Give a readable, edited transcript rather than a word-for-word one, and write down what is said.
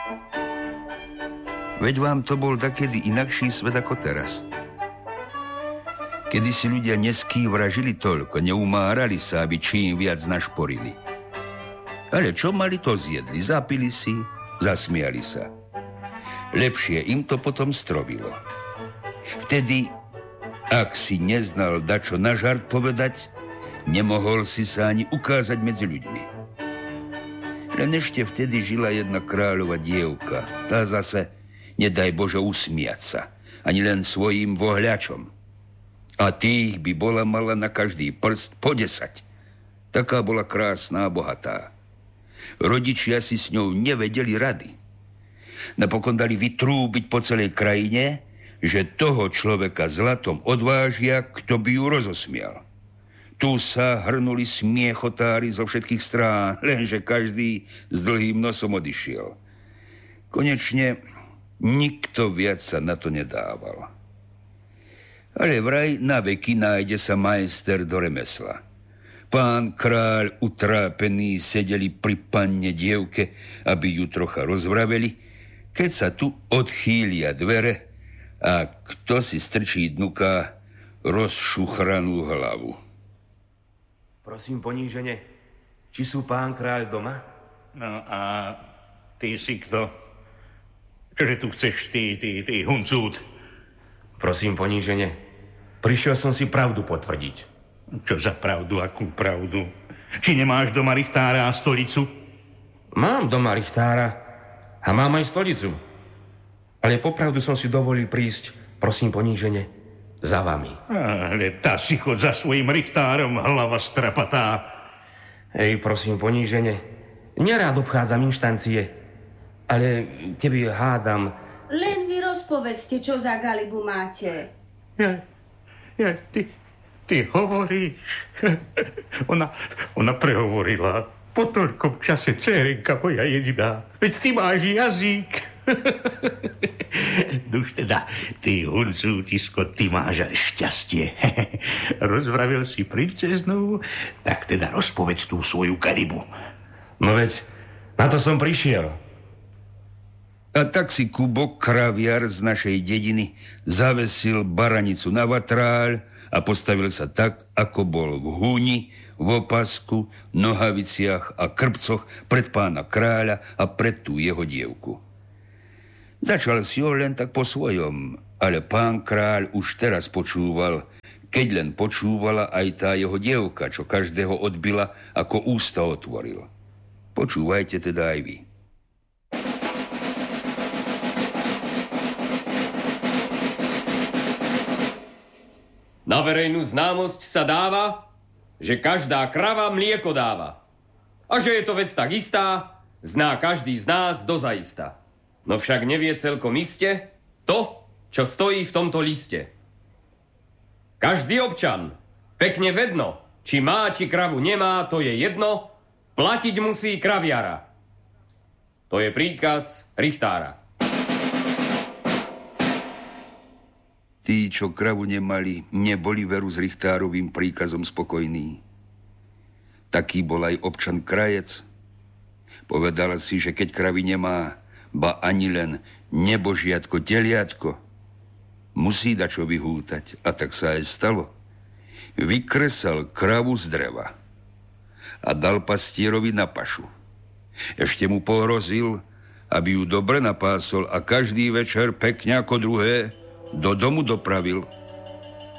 Veď vám to bol takedy inakší svet ako teraz. Kedy si ľudia neský vražili toľko, neumárali sa, aby čím viac našporili. Ale čo mali, to zjedli, zapili si, zasmiali sa. Lepšie im to potom strovilo. Vtedy, ak si neznal dačo na žart povedať, nemohol si sa ani ukázať medzi ľuďmi. Len ešte vtedy žila jedna kráľova dievka. Tá zase, nedaj Bože, usmiať sa, ani len svojím vohľačom. A tých by bola mala na každý prst po 10. Taká bola krásna a bohatá. Rodičia si s ňou nevedeli rady. Napokon dali vytrúbiť po celej krajine, že toho človeka zlatom odvážia, kto by ju rozosmial. Tu sa hrnuli smiechotári zo všetkých strán, lenže každý s dlhým nosom odišiel. Konečne nikto viac sa na to nedával. Ale vraj na veky nájde sa majster do remesla. Pán kráľ utrápený sedeli pri panne dievke, aby ju trocha rozvraveli, keď sa tu odchýlia dvere a kto si strčí dnuka rozšuchranú hlavu. Prosím ponížene, či sú pán kráľ doma? No a ty si kto? Čože tu chceš, ty huncút? Prosím ponížene, prišiel som si pravdu potvrdiť. Čo za pravdu, akú pravdu? Či nemáš doma richtára a stolicu? Mám doma richtára a mám aj stolicu. Ale popravdu som si dovolil prísť, prosím ponížene, za vami. Ale tá si chod za svojim richtárom, hlava strapatá. Hej, prosím ponížene, nerád obchádzam inštancie, ale keby hádam... Len vy rozpovedzte, čo za galibu máte. Ty hovoríš. Ona prehovorila. Po toľkom čase, dcérenka moja jediná. Veď ty máš jazyk. Duž teda, ty huncútisko, ty máš aj šťastie. Rozvravil si princeznu, tak teda rozpovedz tú svoju galibu. No veď, na to som prišiel. A tak si Kubo, kraviar z našej dediny, zavesil baranicu na vatráľ a postavil sa tak, ako bol v húni, v opasku, nohaviciach a krpcoch pred pána kráľa a pred tú jeho dievku. Začal si ho len tak po svojom, ale pán kráľ už teraz počúval, keď len počúvala aj tá jeho dievka, čo každého odbila, ako ústa otvoril. Počúvajte teda aj vy. Na verejnú známosť sa dáva, že každá krava mlieko dáva. A že je to vec tak istá, zná každý z nás dozaista. No však nevie celkom iste to, čo stojí v tomto liste. Každý občan, pekne vedno, či má, či kravu nemá, to je jedno, platiť musí kraviara. To je príkaz richtára. Tí, čo kravu nemali, neboli veru s richtárovým príkazom spokojní. Taký bol aj občan Krajec. Povedala si, že keď kravy nemá, ba ani len nebožiatko, teliatko, musí dačo vyhútať. A tak sa aj stalo. Vykresal kravu z dreva a dal pastierovi na pašu. Ešte mu pohrozil, aby ju dobre napásol a každý večer pekne ako druhé do domu dopravil.